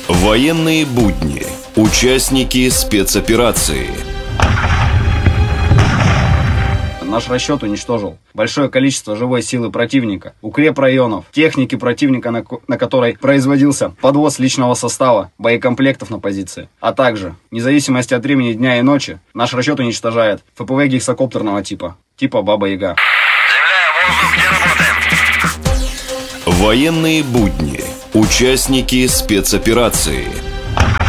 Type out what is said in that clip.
Военные будни. Участники спецоперации. Наш расчет уничтожил большое количество живой силы противника, укрепрайонов, техники противника, на которой производился подвоз личного состава, боекомплектов на позиции. А также, вне зависимости от времени дня и ночи, наш расчет уничтожает ФПВ гексокоптерного типа Баба-Яга. Земля, воздух, где работаем? Военные будни. Участники спецоперации.